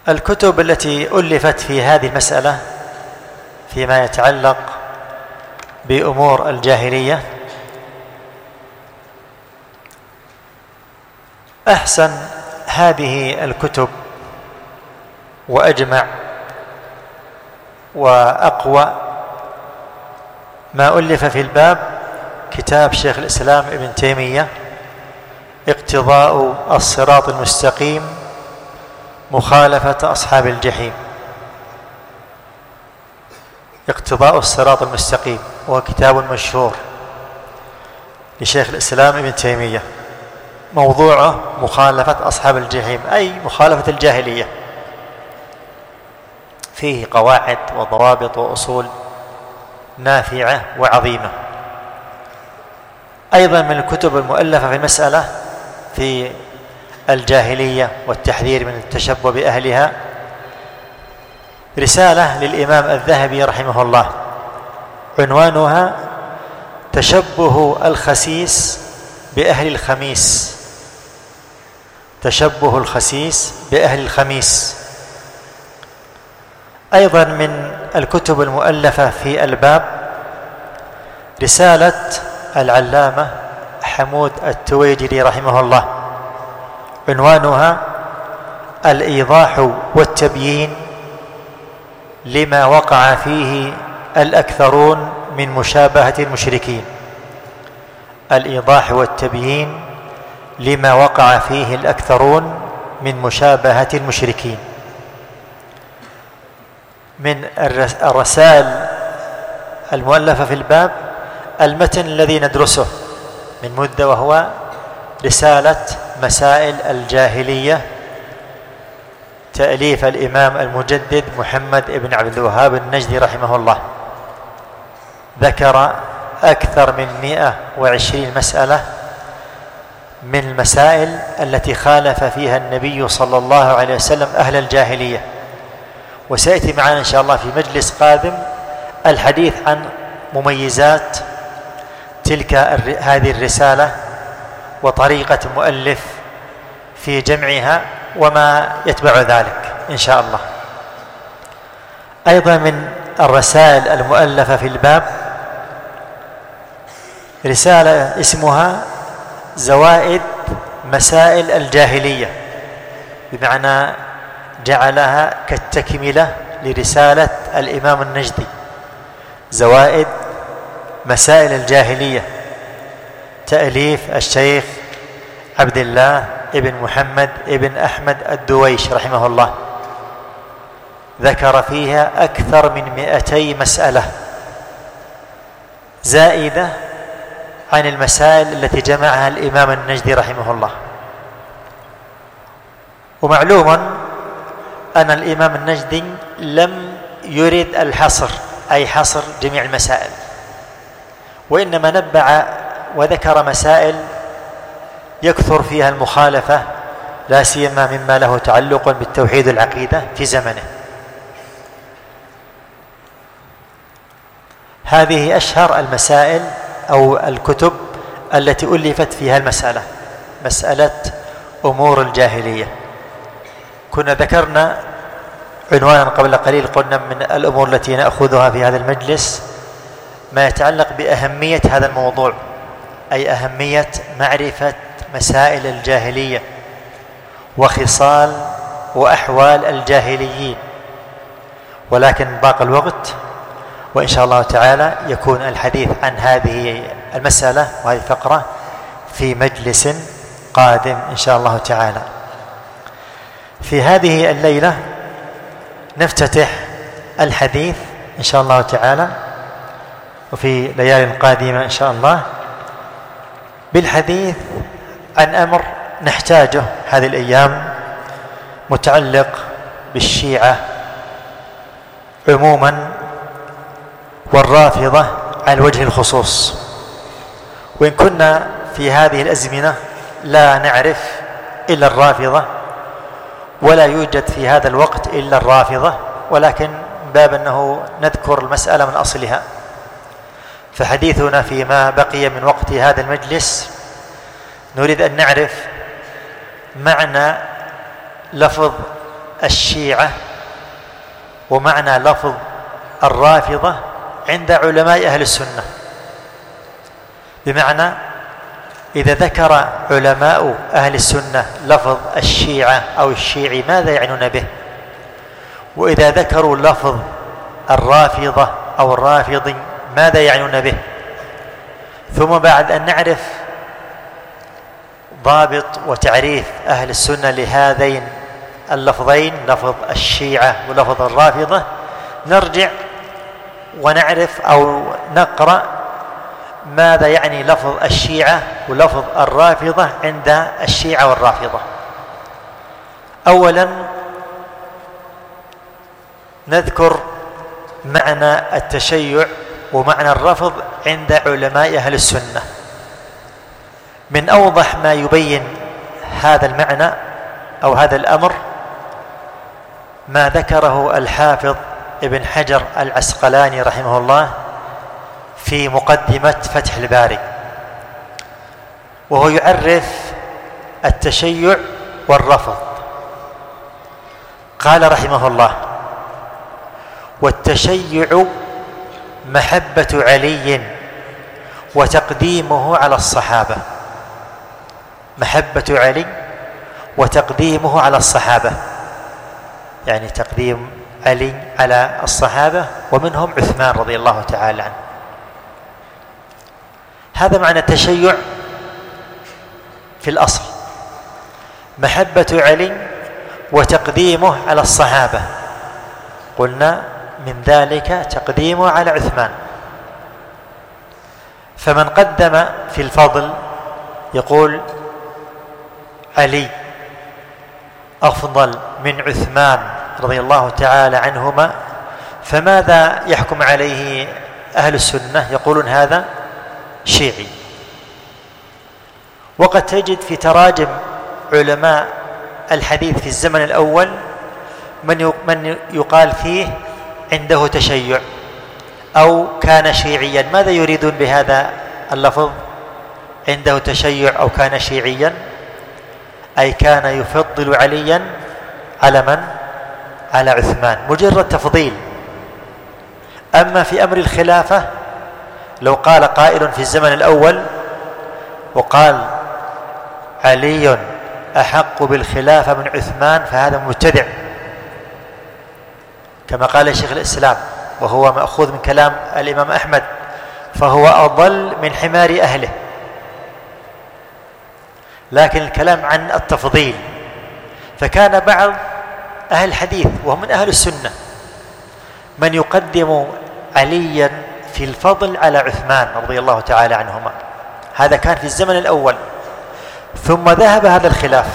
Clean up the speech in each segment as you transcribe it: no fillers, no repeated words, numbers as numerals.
الكتب التي ألفت في هذه المسألة فيما يتعلق بأمور الجاهلية، أحسن هذه الكتب وأجمع وأقوى ما ألف في الباب كتاب شيخ الإسلام ابن تيمية اقتضاء الصراط المستقيم مخالفة أصحاب الجحيم. اقتضاء الصراط المستقيم وهو كتاب مشهور لشيخ الإسلام ابن تيمية، موضوعه مخالفة أصحاب الجحيم أي مخالفة الجاهلية، فيه قواعد وضوابط وأصول نافعة وعظيمة. أيضا من الكتب المؤلفة في المسألة في الجاهلية والتحذير من التشبه بأهلها رسالة للإمام الذهبي رحمه الله عنوانها تشبه الخسيس بأهل الخميس. تشبه الخسيس بأهل الخميس. أيضا من الكتب المؤلفة في الباب رسالة العلامة حمود التويجري رحمه الله عنوانها الإيضاح والتبيين لما وقع فيه الأكثرون من مشابهة المشركين. الإيضاح والتبيين لما وقع فيه الأكثرون من مشابهة المشركين. من الرسائل المؤلفة في الباب المتن الذي ندرسه من مدة، وهو رسالة مسائل الجاهلية تأليف الإمام المجدد محمد بن عبد الوهاب النجدي رحمه الله. ذكر أكثر من 120 مسألة من المسائل التي خالف فيها النبي صلى الله عليه وسلم أهل الجاهلية، وسيأتي معنا إن شاء الله في مجلس قادم الحديث عن مميزات تلك هذه الرسالة وطريقة المؤلف في جمعها وما يتبع ذلك إن شاء الله. أيضا من الرسائل المؤلفة في الباب رسالة اسمها زوائد مسائل الجاهلية، بمعنى جعلها كالتكملة لرسالة الإمام النجدي. زوائد مسائل الجاهلية تأليف الشيخ عبد الله ابن محمد ابن أحمد الدويش رحمه الله. ذكر فيها أكثر من 200 مسألة زائدة عن المسائل التي جمعها الإمام النجدي رحمه الله. ومعلوم أن الإمام النجدي لم يرد الحصر أي حصر جميع المسائل، وإنما نبع وذكر مسائل يكثر فيها المخالفة، لا سيما مما له تعلق بالتوحيد والعقيدة في زمنه. هذه أشهر المسائل أو الكتب التي ألفت فيها المسألة، مسألة أمور الجاهلية. كنا ذكرنا عنوانا قبل قليل، قلنا من الأمور التي نأخذها في هذا المجلس ما يتعلق بأهمية هذا الموضوع، أي أهمية معرفة مسائل الجاهلية وخصال وأحوال الجاهليين. ولكن باقي الوقت وإن شاء الله تعالى يكون الحديث عن هذه المسألة وهذه الفقرة في مجلس قادم إن شاء الله تعالى. في هذه الليلة نفتتح الحديث إن شاء الله تعالى، وفي ليال قادمة إن شاء الله بالحديث عن أمر نحتاجه هذه الأيام متعلق بالشيعة عموما والرافضة على وجه الخصوص. وإن كنا في هذه الأزمنة لا نعرف إلا الرافضة ولا يوجد في هذا الوقت إلا الرافضة، ولكن باب أنه نذكر المسألة من أصلها، فحديثنا فيما بقي من وقت هذا المجلس نريد أن نعرف معنى لفظ الشيعة ومعنى لفظ الرافضة عند علماء أهل السنة، بمعنى إذا ذكر علماء أهل السنة لفظ الشيعة أو الشيعي ماذا يعنون به، وإذا ذكروا لفظ الرافضة أو الرافضي ماذا يعنون به. ثم بعد أن نعرف ضابط وتعريف أهل السنة لهذين اللفظين، لفظ الشيعة ولفظ الرافضة، نرجع ونعرف أو نقرأ ماذا يعني لفظ الشيعة ولفظ الرافضة عند الشيعة والرافضة. أولا نذكر معنى التشيع ومعنى الرفض عند علماء أهل السنة. من أوضح ما يبين هذا المعنى أو هذا الأمر ما ذكره الحافظ ابن حجر العسقلاني رحمه الله في مقدمة فتح الباري، وهو يعرف التشيع والرفض. قال رحمه الله: والتشيع محبة علي وتقديمه على الصحابة. محبة علي وتقديمه على الصحابة، يعني تقديم علي على الصحابة ومنهم عثمان رضي الله تعالى عنه. هذا معنى التشيع في الأصل، محبة علي وتقديمه على الصحابة. قلنا من ذلك تقديمه على عثمان، فمن قدم في الفضل يقول علي أفضل من عثمان رضي الله تعالى عنهما، فماذا يحكم عليه أهل السنة؟ يقولون هذا شيعي. وقد تجد في علماء الحديث في الزمن الأول من يقال فيه عنده تشيع أو كان شيعيا. ماذا يريدون بهذا اللفظ عنده تشيع أو كان شيعيا؟ أي كان يفضل عليا على من؟ على عثمان، مجرد تفضيل. أما في أمر الخلافة لو قال قائل في الزمن الأول وقال علي أحق بالخلافة من عثمان فهذا مبتدع، كما قال شيخ الإسلام وهو مأخوذ من كلام الإمام أحمد، فهو أضل من حمار أهله. لكن الكلام عن التفضيل، فكان بعض أهل الحديث وهم من أهل السنة من يقدم عليا في الفضل على عثمان رضي الله تعالى عنهما. هذا كان في الزمن الأول، ثم ذهب هذا الخلاف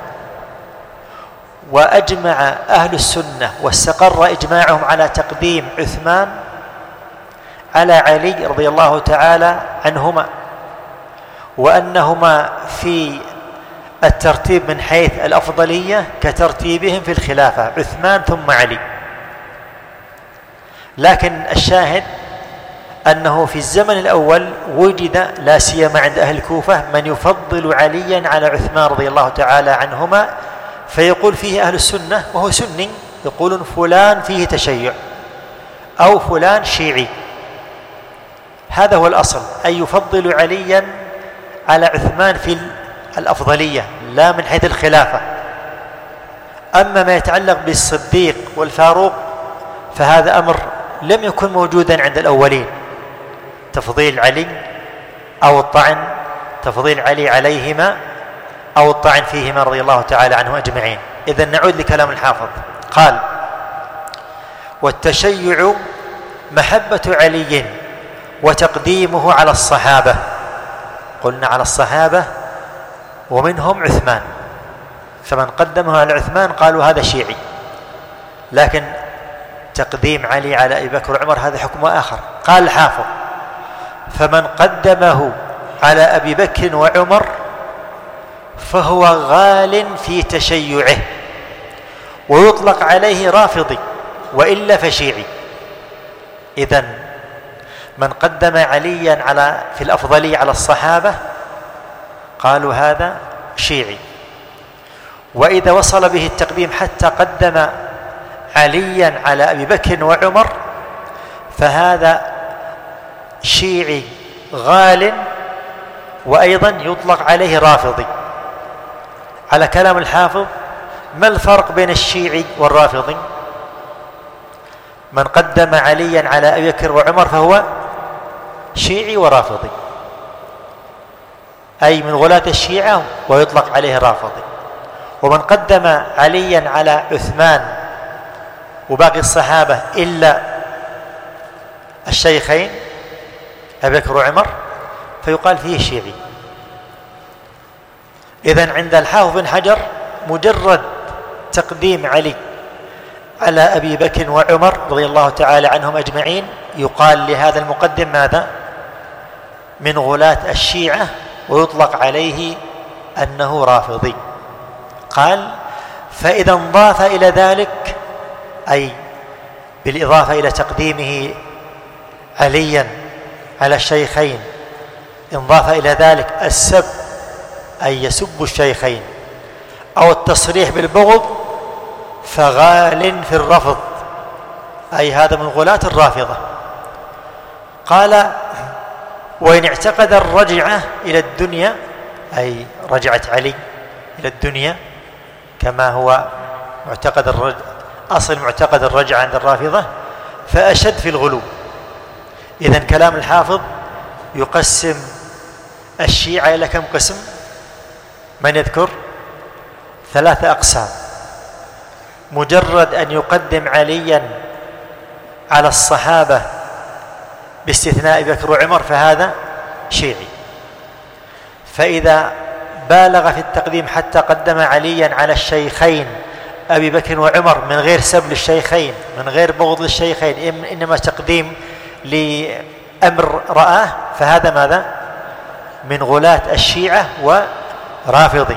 وأجمع أهل السنة واستقر إجماعهم على تقديم عثمان على علي رضي الله تعالى عنهما، وأنهما في الترتيب من حيث الأفضلية كترتيبهم في الخلافة، عثمان ثم علي. لكن الشاهد أنه في الزمن الأول وجد لا سيما عند أهل الكوفة من يفضل عليا على عثمان رضي الله تعالى عنهما، فيقول فيه أهل السنة وهو سني، يقولون فلان فيه تشيع أو فلان شيعي. هذا هو الأصل، أي يفضل عليا على عثمان في الأفضلية لا من حيث الخلافة. أما ما يتعلق بالصديق والفاروق فهذا أمر لم يكن موجودا عند الأولين، تفضيل علي أو الطعن، تفضيل علي عليهما أو الطعن فيهما رضي الله تعالى عنهم أجمعين. إذن نعود لكلام الحافظ، قال: والتشيع محبة علي وتقديمه على الصحابة. قلنا على الصحابة ومنهم عثمان، فمن قدمه على عثمان قالوا هذا شيعي. لكن تقديم علي على أبي بكر وعمر هذا حكم آخر. قال الحافظ: فمن قدمه على أبي بكر وعمر فهو غال في تشيعه، ويطلق عليه رافضي وإلا فشيعي. إذن من قدم عليا في الأفضلية على الصحابة قالوا هذا شيعي، وإذا وصل به التقديم حتى قدم عليا على أبي بكر وعمر فهذا شيعي غال، وأيضا يطلق عليه رافضي. على كلام الحافظ، ما الفرق بين الشيعي والرافضي؟ من قدم عليا على أبي بكر وعمر فهو شيعي ورافضي، أي من غلاة الشيعة ويطلق عليه رافضي. ومن قدم عليا على عثمان وباقي الصحابة إلا الشيخين أبي بكر وعمر فيقال فيه شيعي. إذن عند الحافظ بن حجر مجرد تقديم علي على أبي بكر وعمر رضي الله تعالى عنهم أجمعين يقال لهذا المقدم ماذا؟ من غلاة الشيعة، ويطلق عليه أنه رافضي. قال: فإذا انضاف إلى ذلك، أي بالإضافة إلى تقديمه عليا على الشيخين، انضاف إلى ذلك السب، أي يسب الشيخين، أو التصريح بالبغض، فغال في الرفض، أي هذا من غلاة الرافضة. قال: وإن اعتقد الرجعة إلى الدنيا، أي رجعة علي إلى الدنيا كما هو أصل معتقد الرجعة عند الرافضة، فأشد في الغلو. إذن كلام الحافظ يقسم الشيعة إلى كم قسم؟ من يذكر؟ 3 أقسام. مجرد أن يقدم عليا على الصحابة باستثناء أبي بكر وعمر فهذا شيعي. فإذا بالغ في التقديم حتى قدم عليا على الشيخين أبي بكر وعمر من غير سب للشيخين، من غير بغض للشيخين، إنما تقديم لأمر رآه، فهذا ماذا؟ من غلاة الشيعة ورافضي.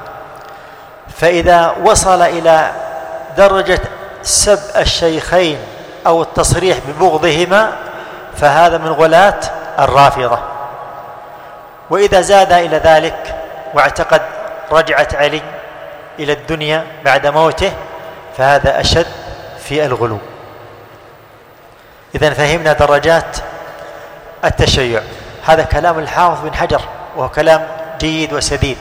فإذا وصل إلى درجة سب الشيخين أو التصريح ببغضهما فهذا من غلاة الرافضة. وإذا زاد إلى ذلك واعتقد رجعة علي إلى الدنيا بعد موته فهذا أشد في الغلو. إذن فهمنا درجات التشيع. هذا كلام الحافظ بن حجر وهو كلام جيد وسديد.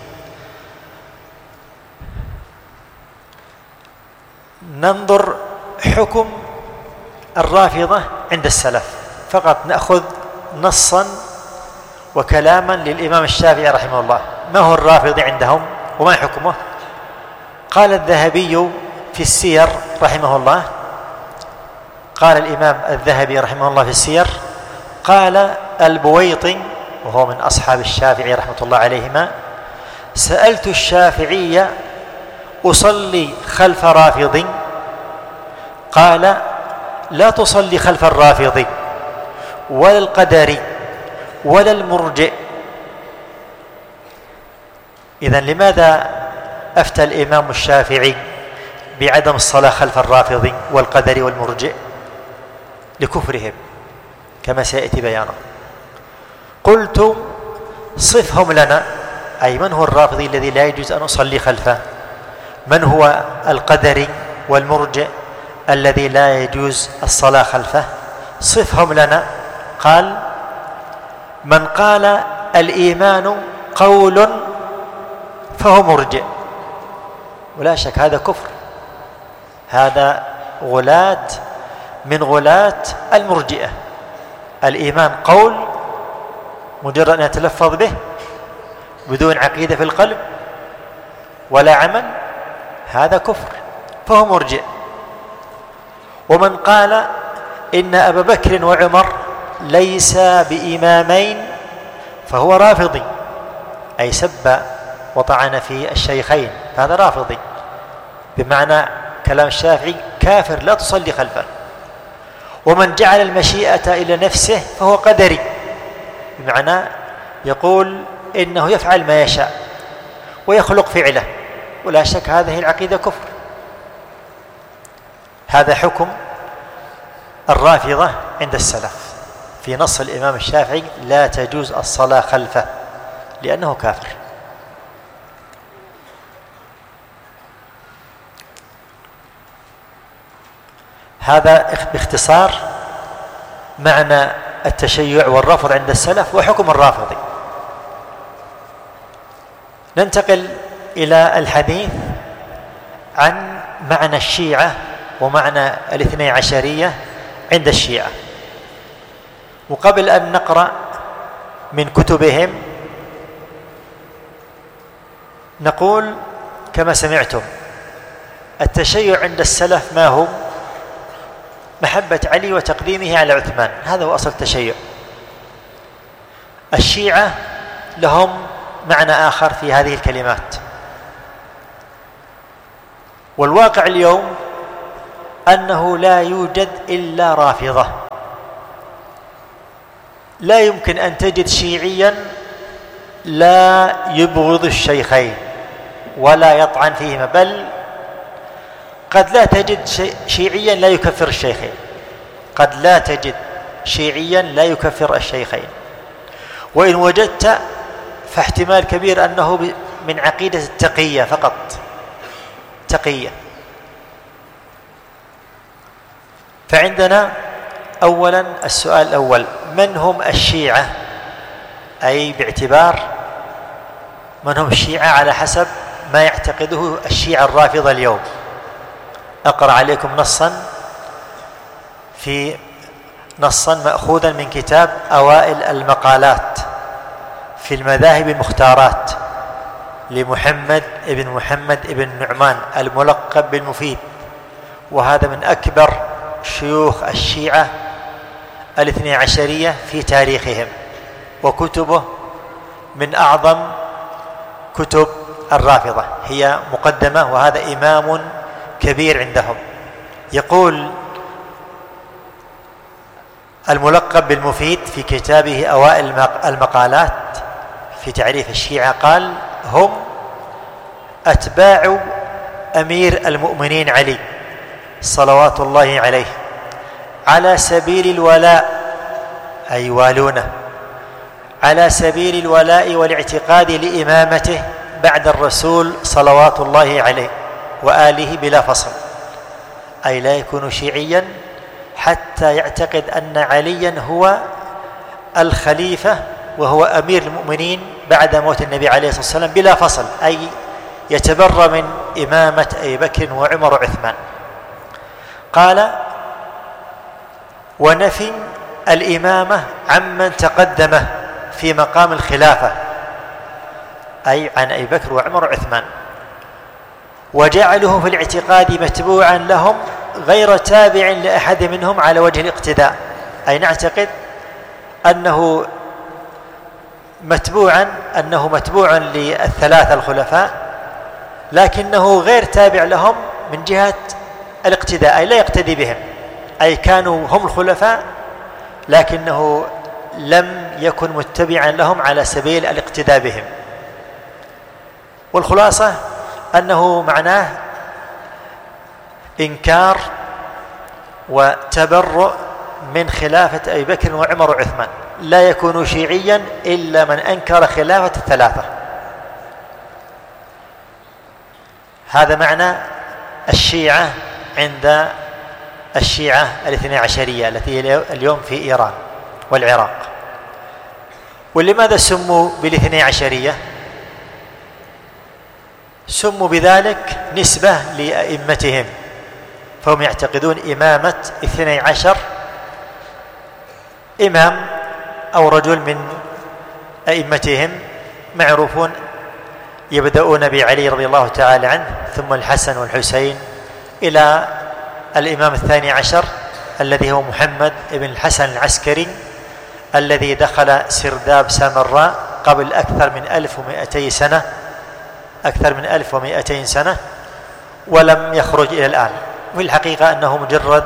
ننظر حكم الرافضة عند السلف، فقط نأخذ نصا وكلاما للإمام الشافعي رحمه الله. ما هو الرافضي عندهم وما حكمه؟ قال الذهبي في السير رحمه الله، قال الإمام الذهبي رحمه الله في السير، قال البويطي وهو من أصحاب الشافعي رحمة الله عليهما: سألت الشافعي أصلي خلف رافضي؟ قال: لا تصلي خلف الرافضي ولا القدري ولا المرجئ. إذن لماذا أفتى الإمام الشافعي بعدم الصلاة خلف الرافضي والقدري والمرجئ؟ لكفرهم كما سيأتي بيانه. قلت: صفهم لنا، أي من هو الرافضي الذي لا يجوز أن أصلي خلفه؟ من هو القدري والمرجئ الذي لا يجوز الصلاة خلفه؟ صفهم لنا. قال: من قال الإيمان قول فهو مرجئ. ولا شك هذا كفر، هذا غلاة من غلاة المرجئة. الإيمان قول مجرد أن يتلفظ به بدون عقيدة في القلب ولا عمل، هذا كفر فهو مرجئ. ومن قال إن أبا بكر وعمر ليس بإمامين فهو رافضي، أي سب وطعن في الشيخين، فهذا رافضي، بمعنى كلام الشافعي كافر لا تصلي خلفه. ومن جعل المشيئة إلى نفسه فهو قدري، بمعنى يقول إنه يفعل ما يشاء ويخلق فعله، ولا شك هذه العقيدة كفر. هذا حكم الرافضة عند السلف في نص الإمام الشافعي: لا تجوز الصلاة خلفه لأنه كافر. هذا باختصار معنى التشيع والرفض عند السلف وحكم الرافضي. ننتقل إلى الحديث عن معنى الشيعة ومعنى الاثني عشرية عند الشيعة. وقبل أن نقرأ من كتبهم نقول كما سمعتم التشيع عند السلف ما هو؟ محبة علي وتقديمه على عثمان، هذا هو أصل التشيع. الشيعة لهم معنى آخر في هذه الكلمات، والواقع اليوم أنه لا يوجد إلا رافضة. لا يمكن أن تجد شيعيا لا يبغض الشيخين ولا يطعن فيهما، بل قد لا تجد شيعيا لا يكفر الشيخين، قد لا تجد شيعيا لا يكفر الشيخين، وإن وجدت فاحتمال كبير أنه من عقيدة التقية فقط، تقية. فعندنا أولا السؤال الأول: من هم الشيعة؟ أي باعتبار من هم الشيعة على حسب ما يعتقده الشيعة الرافضة اليوم. أقرأ عليكم نصا مأخوذا من كتاب أوائل المقالات في المذاهب المختارات لمحمد ابن نعمان الملقب بالمفيد، وهذا من أكبر شيوخ الشيعة الاثني عشرية في تاريخهم، وكتبه من أعظم كتب الرافضة، هي مقدمة، وهذا إمام كبير عندهم. يقول الملقب بالمفيد في كتابه أوائل المقالات في تعريف الشيعة، قال: هم أتباع أمير المؤمنين علي صلوات الله عليه على سبيل الولاء، أي والونه، على سبيل الولاء والاعتقاد لإمامته بعد الرسول صلوات الله عليه وآله بلا فصل، أي لا يكون شيعيا حتى يعتقد أن عليا هو الخليفة وهو أمير المؤمنين بعد موت النبي عليه الصلاة والسلام بلا فصل، أي يتبرى من إمامة أبي بكر وعمر وعثمان. قال: ونفي الإمامة عمن تقدمه في مقام الخلافة، أي عن أبي بكر وعمر وعثمان، وجعله في الاعتقاد متبوعا لهم غير تابع لأحد منهم على وجه الاقتداء، أي نعتقد أنه متبوع للثلاثة الخلفاء، لكنه غير تابع لهم من جهة الاقتداء، أي لا يقتدي بهم، أي كانوا هم الخلفاء لكنه لم يكن متبعا لهم على سبيل الاقتداء بهم. والخلاصة أنه معناه إنكار وتبرؤ من خلافة أبي بكر وعمر وعثمان، لا يكون شيعيا إلا من أنكر خلافة الثلاثة. هذا معنى الشيعة عند الشيعة الاثني عشرية التي اليوم في إيران والعراق. ولماذا سموا بالاثني عشرية؟ سموا بذلك نسبة لأئمتهم، فهم يعتقدون إمامة 12 إمام أو رجل من أئمتهم معروفون، يبدأون بعلي رضي الله تعالى عنه، ثم الحسن والحسين، إلى الإمام 12 الذي هو محمد بن الحسن العسكري، الذي دخل سرداب سامراء قبل أكثر من 1200 سنة ولم يخرج إلى الآن. وفي الحقيقة أنه مجرد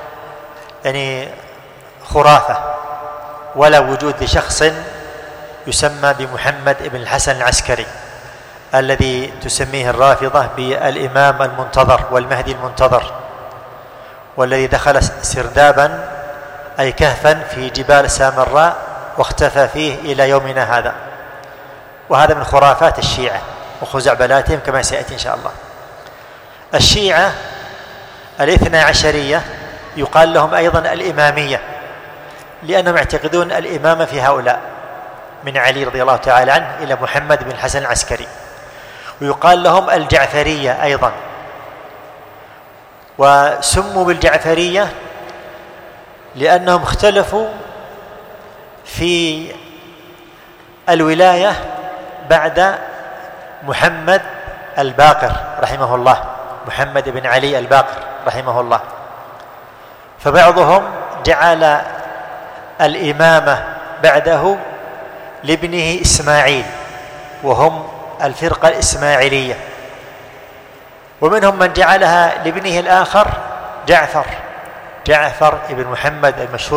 خرافة، ولا وجود لشخص يسمى بمحمد بن الحسن العسكري الذي تسميه الرافضة بالإمام المنتظر والمهدي المنتظر، والذي دخل سردابا أي كهفا في جبال سامراء واختفى فيه إلى يومنا هذا. وهذا من خرافات الشيعة وخزعبلاتهم كما سيأتي إن شاء الله. الشيعة الاثنى عشرية يقال لهم أيضا الإمامية، لأنهم يعتقدون الإمامة في هؤلاء من علي رضي الله تعالى عنه إلى محمد بن الحسن العسكري. ويقال لهم الجعفرية أيضا، وسموا بالجعفرية لأنهم اختلفوا في الولاية بعد محمد الباقر رحمه الله، محمد بن علي الباقر رحمه الله. فبعضهم جعل الإمامة بعده لابنه إسماعيل، وهم الفرقة الإسماعيلية، ومنهم من جعلها لابنه الآخر جعفر بن محمد المشهور